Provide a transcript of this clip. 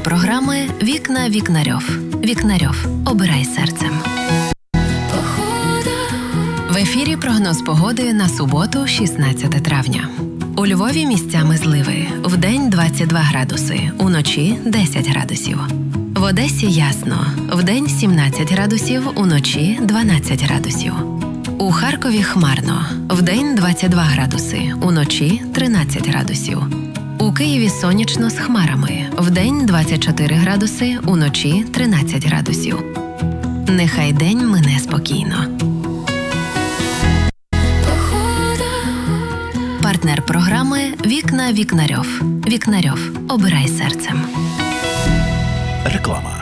Партнер програми «Вікна Вікнарьов». Вікнарьов. Обирай серцем. В ефірі прогноз погоди на суботу, 16 травня. У Львові місцями зливи. Вдень 22 градуси, уночі 10 градусів. В Одесі ясно. Вдень 17 градусів, уночі 12 градусів. У Харкові хмарно. Вдень 22 градуси, уночі 13 градусів. У Києві сонячно з хмарами. Вдень 24 градуси, уночі 13 градусів. Нехай день мине спокійно. Партнер програми «Вікна Вікнарьов». Вікнарьов. Обирай серцем. Реклама.